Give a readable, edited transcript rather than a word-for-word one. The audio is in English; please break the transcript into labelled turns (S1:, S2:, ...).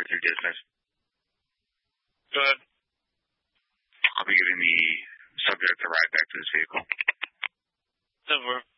S1: order through Dismiss.
S2: Go ahead.
S1: I'll be giving the subject a ride back to his vehicle.
S2: 10-4.